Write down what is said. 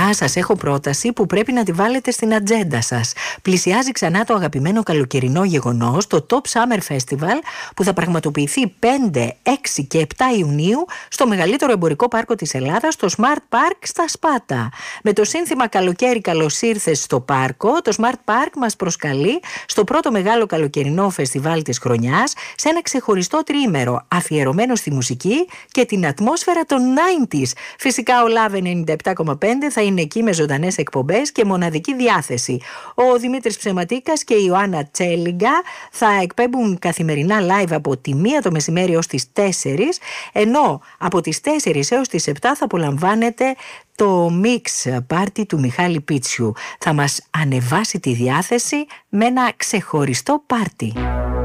παιδιά, σας έχω πρόταση που πρέπει να τη βάλετε στην ατζέντα σας. Πλησιάζει ξανά το αγαπημένο καλοκαιρινό γεγονός, το Top Summer Festival, που θα πραγματοποιηθεί 5, 6 και 7 Ιουνίου στο μεγαλύτερο εμπορικό πάρκο της Ελλάδας, το Smart Park στα Σπάτα. Με το σύνθημα «Καλοκαίρι, καλώς ήρθες στο πάρκο», το Smart Park μας προσκαλεί στο πρώτο μεγάλο καλοκαιρινό φεστιβάλ της χρονιάς, σε ένα ξεχωριστό τριήμερο αφιερωμένο στη μουσική και την ατμόσφαιρα των 90s. Φυσικά ο Love 97,5 θα είναι εκεί με ζωντανές εκπομπές και μοναδική διάθεση. Ο Δημήτρης Ψεματίκας και η Ιωάννα Τσέλιγκα θα εκπέμπουν καθημερινά live από τη 1 το μεσημέρι ως τις 4, ενώ από τις 4 έως τις 7 θα απολαμβάνετε το Mix Party του Μιχάλη Πίτσιου. Θα μας ανεβάσει τη διάθεση με ένα ξεχωριστό πάρτι.